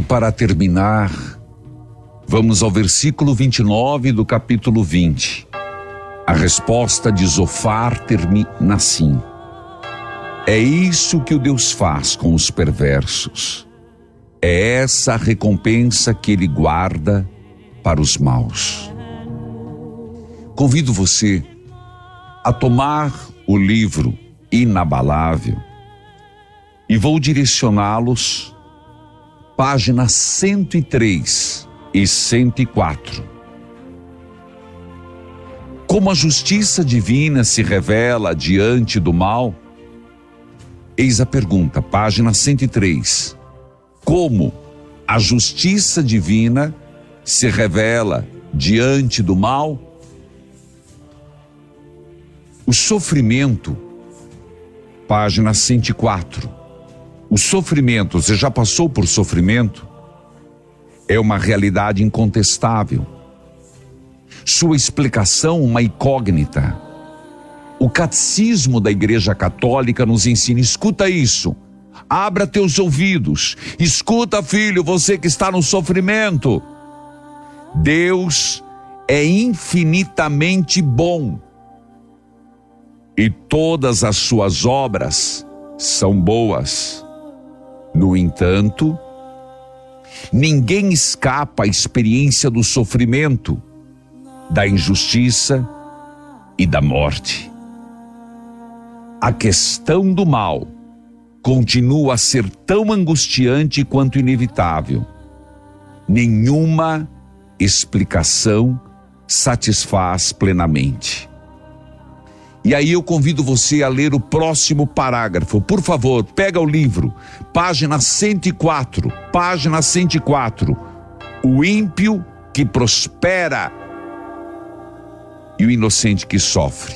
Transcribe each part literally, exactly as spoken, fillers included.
para terminar, vamos ao versículo vinte e nove do capítulo vinte. A resposta de Zofar termina assim: é isso que o Deus faz com os perversos. É essa a recompensa que Ele guarda para os maus. Convido você a tomar o livro Inabalável e vou direcioná-los páginas cento e três e cento e quatro. Como a justiça divina se revela diante do mal? Eis a pergunta, página cento e três. Como a justiça divina se revela diante do mal? O sofrimento, página cento e quatro. O sofrimento, você já passou por sofrimento? É uma realidade incontestável. Sua explicação, uma incógnita. O catecismo da Igreja Católica nos ensina, escuta isso, abra teus ouvidos, escuta, filho, você que está no sofrimento. Deus é infinitamente bom e todas as suas obras são boas. No entanto, ninguém escapa à experiência do sofrimento, da injustiça e da morte. A questão do mal continua a ser tão angustiante quanto inevitável. Nenhuma explicação satisfaz plenamente. E aí eu convido você a ler o próximo parágrafo. Por favor, pega o livro, página cento e quatro, página cento e quatro. O ímpio que prospera e o inocente que sofre.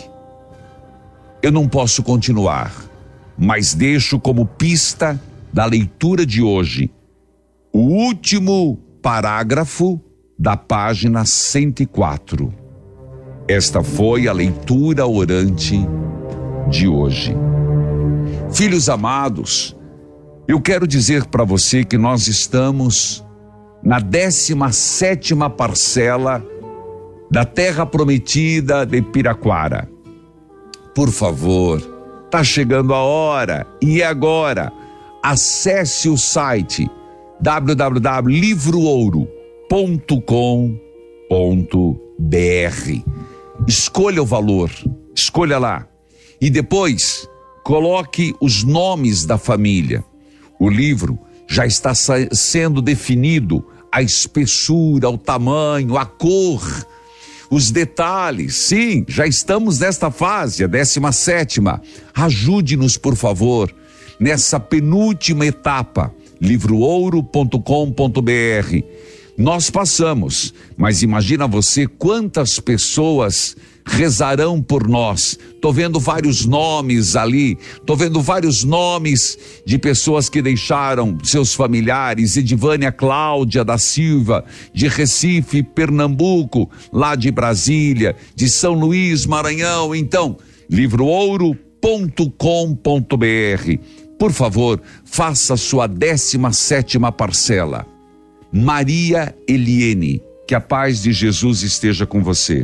Eu não posso continuar, mas deixo como pista da leitura de hoje o último parágrafo da página cento e quatro. Esta foi a leitura orante de hoje. Filhos amados, eu quero dizer para você que nós estamos na décima sétima parcela da terra prometida de Piraquara. Por favor, tá chegando a hora, e agora, acesse o site w w w ponto livro ouro ponto com ponto b r. Escolha o valor, escolha lá. E depois, coloque os nomes da família. O livro já está sendo definido, a espessura, o tamanho, a cor, os detalhes. Sim, já estamos nesta fase, a décima sétima. Ajude-nos, por favor, nessa penúltima etapa, livro ouro ponto com ponto b r. Nós passamos, mas imagina você quantas pessoas rezarão por nós. Tô vendo vários nomes ali, tô vendo vários nomes de pessoas que deixaram seus familiares: Edivânia Cláudia da Silva, de Recife, Pernambuco, lá de Brasília, de São Luís, Maranhão. Então, livro ouro ponto com ponto b r. Por favor, faça sua décima sétima parcela. Maria Eliene, que a paz de Jesus esteja com você.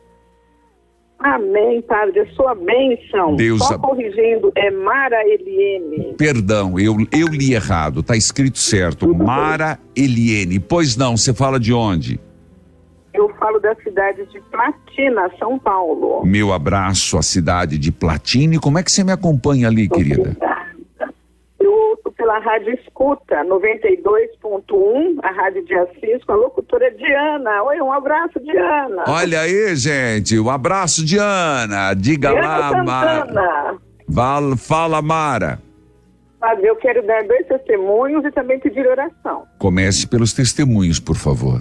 Amém, padre, a sua bênção. Deus Só a... corrigindo, é Mara Eliene. Perdão, eu, eu li errado, tá escrito certo, Tudo Mara bem. Eliene. Pois não, você fala de onde? Eu falo da cidade de Platina, São Paulo. Meu abraço à cidade de Platina. E como é que você me acompanha ali, querida? Eu ouço pela Rádio Escuta, noventa e dois ponto um, a Rádio de Assis, com a locutora Diana. Oi, um abraço, Diana. Olha aí, gente, um abraço, Diana. Diga Diana lá, Mara. Val, fala, Mara. Padre, eu quero dar dois testemunhos e também pedir oração. Comece pelos testemunhos, por favor.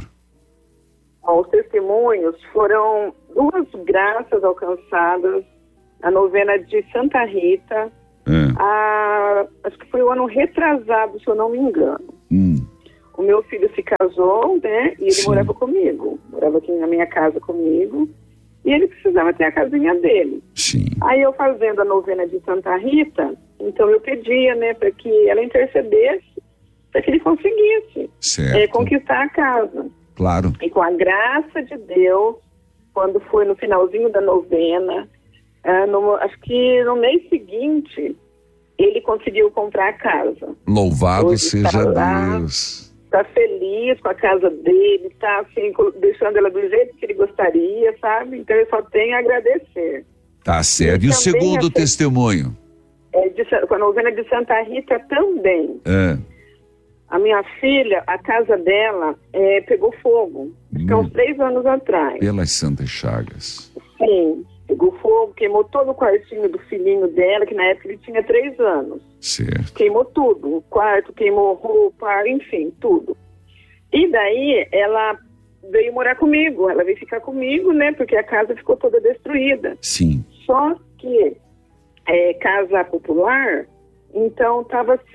Os testemunhos foram duas graças alcançadas, a novena de Santa Rita, É. a, acho que foi o ano retrasado, se eu não me engano. Hum. O meu filho se casou, né, e ele Sim. morava comigo, morava aqui na minha casa comigo, e ele precisava ter a casinha dele. Sim. Aí eu fazendo a novena de Santa Rita, então eu pedia, né, para que ela intercedesse para que ele conseguisse é, conquistar a casa. Claro. E com a graça de Deus, quando foi no finalzinho da novena, ah, no, acho que no mês seguinte, ele conseguiu comprar a casa. Louvado Hoje seja tá lá, Deus. Está feliz com a casa dele, está assim, deixando ela do jeito que ele gostaria, sabe? Então eu só tenho a agradecer. Tá certo. E, e o segundo essa, testemunho? É de, com a novena de Santa Rita também. É. A minha filha, a casa dela é, pegou fogo, hum. há uns três anos atrás. Pelas Santas Chagas. Sim, pegou fogo, queimou todo o quartinho do filhinho dela, que na época ele tinha três anos. Certo. Queimou tudo, o quarto, queimou roupa, enfim, tudo. E daí ela veio morar comigo, ela veio ficar comigo, né, porque a casa ficou toda destruída. Sim. Só que é, casa popular... Então, estava assim,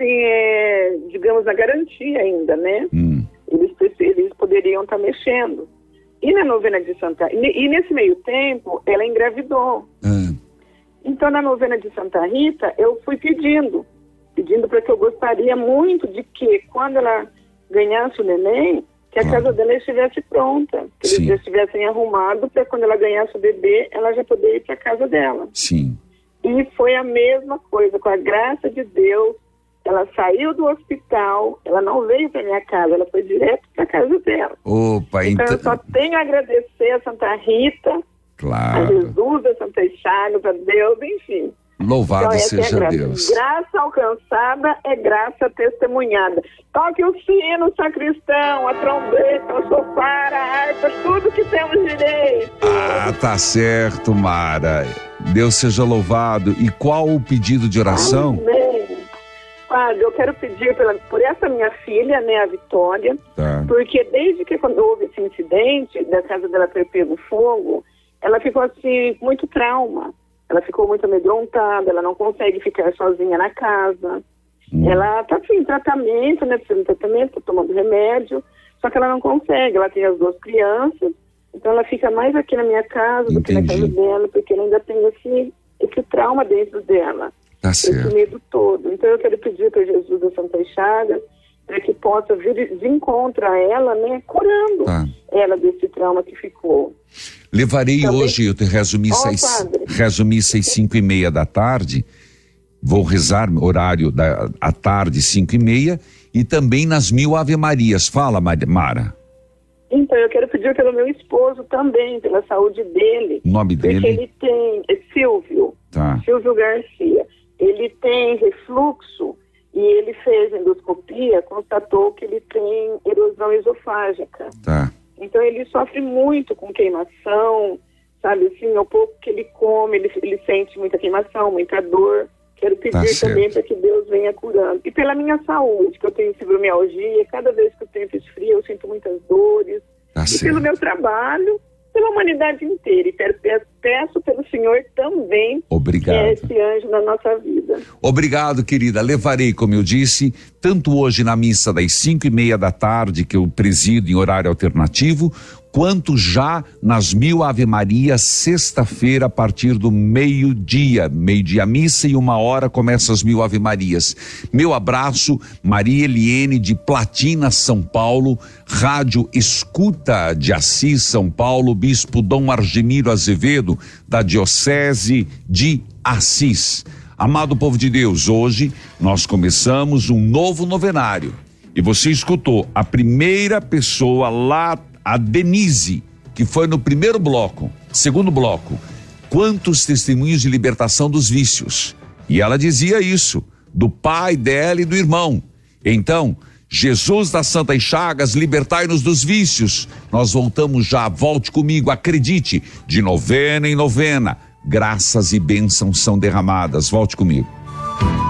é, digamos, na garantia ainda, né? Hum. Eles, eles poderiam estar tá mexendo. E na novena de Santa... E, e nesse meio tempo, ela engravidou. Hum. Então, na novena de Santa Rita, eu fui pedindo. Pedindo para que eu gostaria muito de que, quando ela ganhasse o neném, que a claro. casa dela estivesse pronta. Que Sim. eles já estivessem arrumados para quando ela ganhasse o bebê, ela já poder ir para a casa dela. Sim. E foi a mesma coisa, com a graça de Deus, ela saiu do hospital, ela não veio para minha casa, ela foi direto para a casa dela. Opa, então, então eu só tenho a agradecer a Santa Rita, claro. a Jesus, a Santa Chagas, a Deus, enfim. Louvado então, seja é graça. Deus. Graça alcançada é graça testemunhada. Toque o sino, sacristão, a trombeta, o sofá, a harpa, tudo que temos direito. Ah, tá certo, Mara. Deus seja louvado. E qual o pedido de oração? Amém. Padre, eu quero pedir pela, por essa minha filha, né, a Vitória, tá. porque desde que quando houve esse incidente da casa dela ter pego fogo, ela ficou assim, com muito trauma. Ela ficou muito amedrontada, ela não consegue ficar sozinha na casa. Hum. Ela tá assim, em tratamento, né, precisando de tratamento, tá tomando remédio, só que ela não consegue, ela tem as duas crianças, então ela fica mais aqui na minha casa do Entendi. que na casa dela, porque ela ainda tem esse, esse trauma dentro dela. Tá esse certo. medo todo. Então eu quero pedir para Jesus da Santa Chagas para que possa vir de encontro a ela, né, curando tá. ela desse trauma que ficou. Levarei Também... hoje, eu te resumi, oh, seis, resumi seis, cinco e meia da tarde, vou rezar horário da à tarde, cinco e meia, e também nas mil Ave Marias. Fala, Mara. Então, eu quero pedir pelo meu esposo também, pela saúde dele. O nome dele? Porque ele tem, é Silvio, tá. Silvio Garcia. Ele tem refluxo e ele fez endoscopia, constatou que ele tem erosão esofágica. Tá. Então, ele sofre muito com queimação, sabe, assim, ao pouco que ele come, ele, ele sente muita queimação, muita dor. Quero pedir tá também para que Deus venha curando. E pela minha saúde, que eu tenho fibromialgia, cada vez que o tempo esfria, eu sinto muitas dores. Tá e certo. pelo meu trabalho, pela humanidade inteira. E peço, peço pelo Senhor também, obrigado. que é esse anjo na nossa vida. Obrigado, querida. Levarei, como eu disse, tanto hoje na missa das cinco e meia da tarde, que eu presido em horário alternativo, quanto já nas mil Ave Maria, sexta-feira, a partir do meio-dia. Meio-dia missa e uma hora começa as mil Ave Marias. Meu abraço, Maria Eliene de Platina, São Paulo, Rádio Escuta de Assis, São Paulo, Bispo Dom Argemiro Azevedo, da Diocese de Assis. Amado povo de Deus, hoje nós começamos um novo novenário. E você escutou a primeira pessoa lá, a Denise, que foi no primeiro bloco, segundo bloco, quantos testemunhos de libertação dos vícios. E ela dizia isso, do pai dela e do irmão. Então, Jesus das Santas Chagas, libertai-nos dos vícios. Nós voltamos já, volte comigo, acredite, de novena em novena, graças e bênçãos são derramadas. Volte comigo.